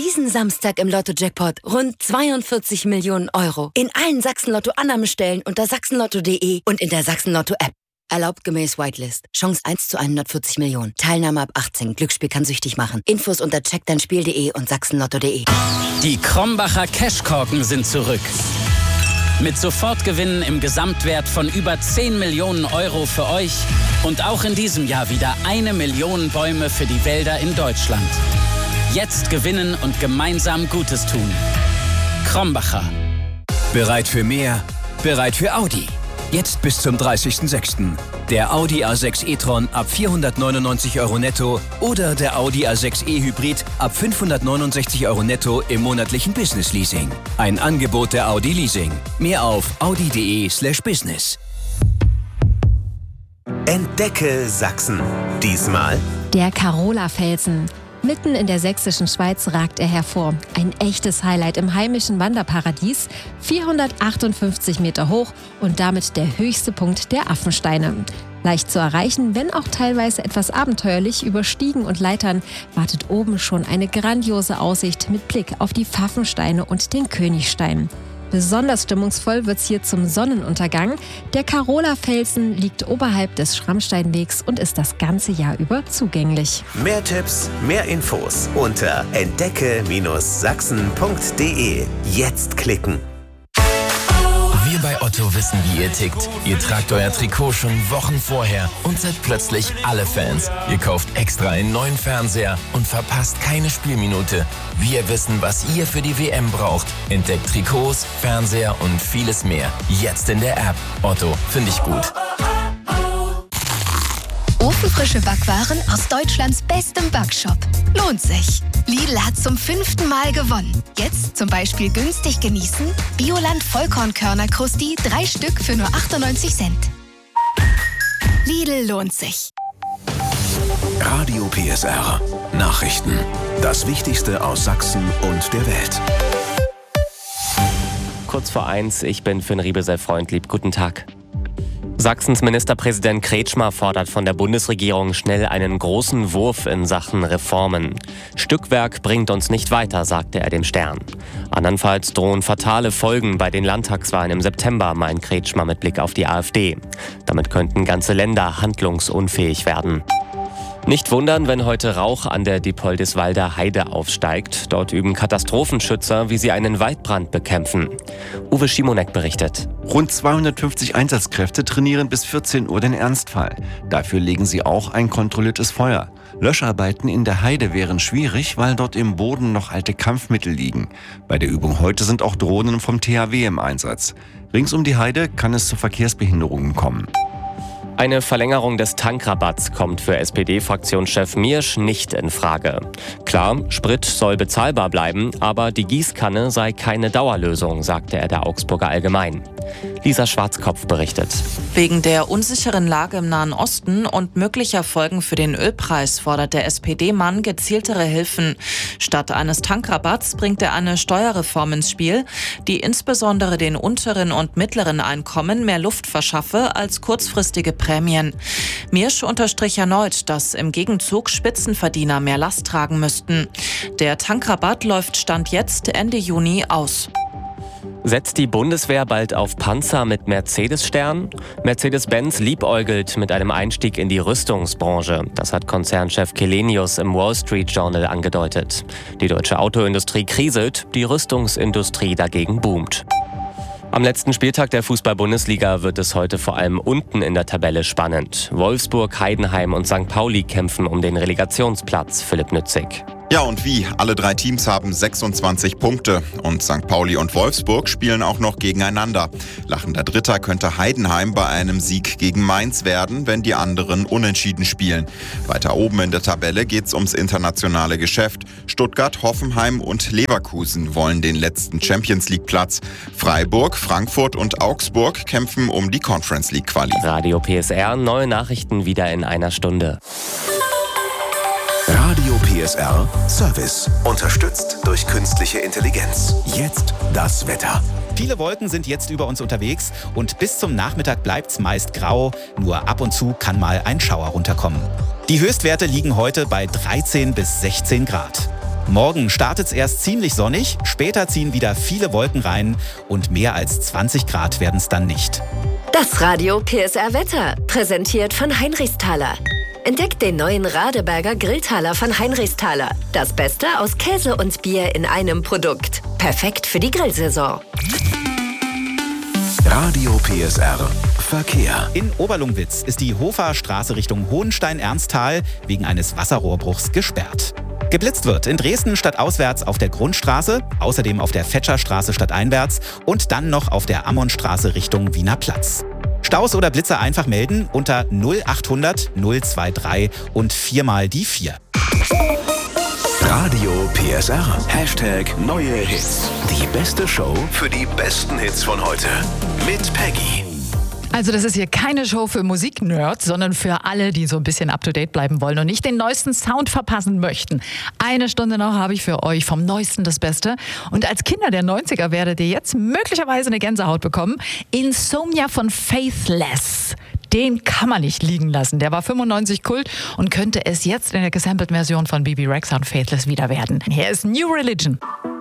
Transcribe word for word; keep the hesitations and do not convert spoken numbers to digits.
Diesen Samstag im Lotto-Jackpot rund zweiundvierzig Millionen Euro. In allen Sachsen-Lotto-Annahmestellen unter sachsenlotto punkt de und in der Sachsen-Lotto-App. Erlaubt gemäß Whitelist. Chance eins zu hundertvierzig Millionen. Teilnahme ab achtzehn. Glücksspiel kann süchtig machen. Infos unter check dein spiel punkt de und sachsenlotto punkt de. Die Krombacher Cashkorken sind zurück. Mit Sofortgewinnen im Gesamtwert von über zehn Millionen Euro für euch und auch in diesem Jahr wieder eine Million Bäume für die Wälder in Deutschland. Jetzt gewinnen und gemeinsam Gutes tun. Krombacher. Bereit für mehr? Bereit für Audi. Jetzt bis zum dreißigsten sechsten Der Audi A sechs e-tron ab vierhundertneunundneunzig Euro netto oder der Audi A sechs e-Hybrid ab fünfhundertneunundsechzig Euro netto im monatlichen Business-Leasing. Ein Angebot der Audi Leasing. Mehr auf audi punkt de slash business. Entdecke Sachsen. Diesmal der Carola-Felsen. Mitten in der sächsischen Schweiz ragt er hervor. Ein echtes Highlight im heimischen Wanderparadies. vierhundertachtundfünfzig Meter hoch und damit der höchste Punkt der Affensteine. Leicht zu erreichen, wenn auch teilweise etwas abenteuerlich über Stiegen und Leitern, wartet oben schon eine grandiose Aussicht mit Blick auf die Pfaffensteine und den Königstein. Besonders stimmungsvoll wird's hier zum Sonnenuntergang. Der Carola-Felsen liegt oberhalb des Schrammsteinwegs und ist das ganze Jahr über zugänglich. mehr Tipps, mehr Infos unter entdecke Sachsen punkt de. Jetzt klicken. Wir bei Otto wissen, wie ihr tickt. Ihr tragt euer Trikot schon Wochen vorher und seid plötzlich alle Fans. Ihr kauft extra einen neuen Fernseher und verpasst keine Spielminute. Wir wissen, was ihr für die W M braucht. Entdeckt Trikots, Fernseher und vieles mehr. Jetzt in der App. Otto, finde ich gut. Ofenfrische Backwaren aus Deutschlands bestem Backshop. Lohnt sich. Lidl hat zum fünften Mal gewonnen. Jetzt zum Beispiel günstig genießen. Bioland Vollkornkörner Krusti, drei Stück für nur achtundneunzig Cent. Lidl lohnt sich. Radio P S R. Nachrichten. Das Wichtigste aus Sachsen und der Welt. Kurz vor eins, ich bin Finn Riebe, sei Freund, lieb. Guten Tag. Sachsens Ministerpräsident Kretschmer fordert von der Bundesregierung schnell einen großen Wurf in Sachen Reformen. Stückwerk bringt uns nicht weiter, sagte er dem Stern. Andernfalls drohen fatale Folgen bei den Landtagswahlen im September, meint Kretschmer mit Blick auf die AfD. Damit könnten ganze Länder handlungsunfähig werden. Nicht wundern, wenn heute Rauch an der Diepoldiswalder Heide aufsteigt. Dort üben Katastrophenschützer, wie sie einen Waldbrand bekämpfen. Uwe Schimonek berichtet. Rund zweihundertfünfzig Einsatzkräfte trainieren bis vierzehn Uhr den Ernstfall. Dafür legen sie auch ein kontrolliertes Feuer. Löscharbeiten in der Heide wären schwierig, weil dort im Boden noch alte Kampfmittel liegen. Bei der Übung heute sind auch Drohnen vom T H W im Einsatz. Rings um die Heide kann es zu Verkehrsbehinderungen kommen. Eine Verlängerung des Tankrabatts kommt für S P D-Fraktionschef Miersch nicht in Frage. Klar, Sprit soll bezahlbar bleiben, aber die Gießkanne sei keine Dauerlösung, sagte er der Augsburger Allgemein. Lisa Schwarzkopf berichtet. Wegen der unsicheren Lage im Nahen Osten und möglicher Folgen für den Ölpreis fordert der S P D-Mann gezieltere Hilfen. Statt eines Tankrabatts bringt er eine Steuerreform ins Spiel, die insbesondere den unteren und mittleren Einkommen mehr Luft verschaffe als kurzfristige Prämien. Miersch unterstrich erneut, dass im Gegenzug Spitzenverdiener mehr Last tragen müssten. Der Tankrabatt läuft Stand jetzt Ende Juni aus. Setzt die Bundeswehr bald auf Panzer mit Mercedes-Stern? Mercedes-Benz liebäugelt mit einem Einstieg in die Rüstungsbranche. Das hat Konzernchef Källenius im Wall Street Journal angedeutet. Die deutsche Autoindustrie kriselt, die Rüstungsindustrie dagegen boomt. Am letzten Spieltag der Fußball-Bundesliga wird es heute vor allem unten in der Tabelle spannend. Wolfsburg, Heidenheim und Sankt Pauli kämpfen um den Relegationsplatz. Philipp Nützig. Ja, und wie? Alle drei Teams haben sechsundzwanzig Punkte und Sankt Pauli und Wolfsburg spielen auch noch gegeneinander. Lachender Dritter könnte Heidenheim bei einem Sieg gegen Mainz werden, wenn die anderen unentschieden spielen. Weiter oben in der Tabelle geht's ums internationale Geschäft. Stuttgart, Hoffenheim und Leverkusen wollen den letzten Champions-League-Platz. Freiburg, Frankfurt und Augsburg kämpfen um die Conference-League-Quali. Radio P S R, neue Nachrichten wieder in einer Stunde. Radio P S R Service. Unterstützt durch künstliche Intelligenz. Jetzt das Wetter. Viele Wolken sind jetzt über uns unterwegs und bis zum Nachmittag bleibt's meist grau. Nur ab und zu kann mal ein Schauer runterkommen. Die Höchstwerte liegen heute bei dreizehn bis sechzehn Grad. Morgen startet es erst ziemlich sonnig, später ziehen wieder viele Wolken rein und mehr als zwanzig Grad werden es dann nicht. Das Radio P S R Wetter, präsentiert von Heinrichsthaler. Entdeckt den neuen Radeberger Grilltaler von Heinrichsthaler. Das Beste aus Käse und Bier in einem Produkt. Perfekt für die Grillsaison. Radio P S R Verkehr. In Oberlungwitz ist die Hofer Straße Richtung Hohenstein-Ernsthal wegen eines Wasserrohrbruchs gesperrt. Geblitzt wird in Dresden stadtauswärts auf der Grundstraße, außerdem auf der Fetscherstraße stadteinwärts und dann noch auf der Ammonstraße Richtung Wiener Platz. Staus oder Blitzer einfach melden unter null achthundert null dreiundzwanzig und viermal die vier. Radio P S R. Hashtag neue Hits. Die beste Show für die besten Hits von heute. Mit Peggy. Also das ist hier keine Show für Musiknerds, sondern für alle, die so ein bisschen up-to-date bleiben wollen und nicht den neuesten Sound verpassen möchten. Eine Stunde noch habe ich für euch vom Neuesten das Beste. Und als Kinder der neunziger werdet ihr jetzt möglicherweise eine Gänsehaut bekommen. Insomnia von Faithless. Den kann man nicht liegen lassen. Der war fünfundneunzig Kult und könnte es jetzt in der gesamplten Version von Bebe Rexha und Faithless wieder werden. Hier ist New Religion.